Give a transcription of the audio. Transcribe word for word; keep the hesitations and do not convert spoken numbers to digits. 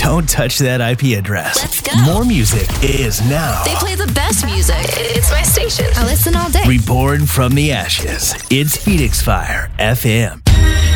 Don't touch that I P address. Let's go. More music is now. They play the best music. It's my station. I listen all day. Reborn from the ashes. It's Phoenix Fire F M.